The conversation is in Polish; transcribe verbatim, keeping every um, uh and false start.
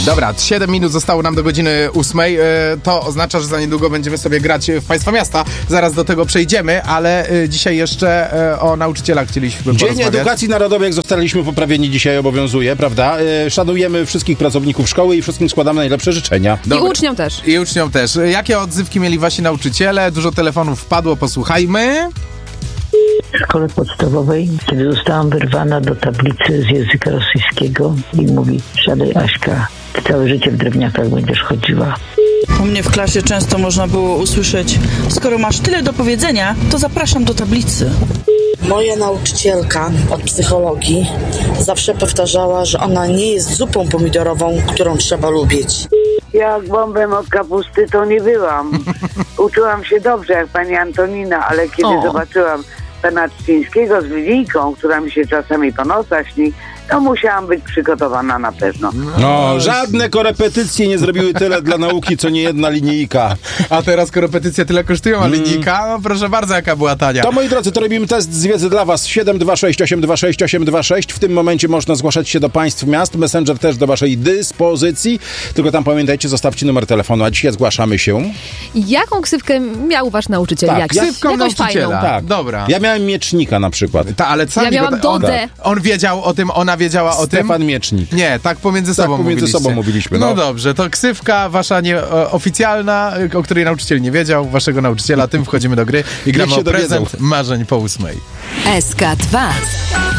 Dobra, siedem minut zostało nam do godziny ósmej. To oznacza, że za niedługo będziemy sobie grać w Państwa Miasta. Zaraz do tego przejdziemy, ale dzisiaj jeszcze o nauczycielach chcieliśmy Dzień porozmawiać. Edukacji Narodowej, jak zostaliśmy poprawieni, dzisiaj obowiązuje, prawda? Szanujemy wszystkich pracowników szkoły i wszystkim składamy najlepsze życzenia. Dobra. I uczniom też. I uczniom też. Jakie odzywki mieli wasi nauczyciele? Dużo telefonów wpadło, posłuchajmy. W szkole podstawowej, kiedy zostałam wyrwana do tablicy z języka rosyjskiego i mówi: siadaj, Aśka, ty całe życie w drewniakach będziesz chodziła. U mnie w klasie często można było usłyszeć: skoro masz tyle do powiedzenia, to zapraszam do tablicy. Moja nauczycielka od psychologii zawsze powtarzała, że ona nie jest zupą pomidorową, którą trzeba lubić. Ja z bombem od kapusty to nie byłam. Uczyłam się dobrze jak pani Antonina, ale kiedy O. zobaczyłam pana Trzcińskiego z linijką, która mi się czasami po nocach śni, to musiałam być przygotowana na pewno. No, żadne korepetycje nie zrobiły tyle dla nauki, co nie jedna linijka. A teraz korepetycje tyle kosztują, a linijka? No proszę bardzo, jaka była tania. To, moi drodzy, to robimy test z wiedzy dla was. siedem dwa sześć osiem dwa sześć osiem dwa sześć. W tym momencie można zgłaszać się do państw miast. Messenger też do waszej dyspozycji. Tylko tam pamiętajcie, zostawcie numer telefonu, a dzisiaj zgłaszamy się. Jaką ksywkę miał wasz nauczyciel? Tak, Jak? ja- Ksywką Jakąś nauczyciela. fajną. Tak. Dobra. Ja miałem miecznika na przykład. Ta, ale sami Ja miałam go, on, Dodę. on wiedział o tym, ona wiedziała o tym. Stefan Miecznik. Nie, tak pomiędzy Tak sobą pomiędzy mówiliście. sobą mówiliśmy, no. No dobrze, to ksywka wasza nie, o, oficjalna, o której nauczyciel nie wiedział, waszego nauczyciela, tym wchodzimy do gry i gramy się o prezent dowiedzą. marzeń po ósmej. S K dwa.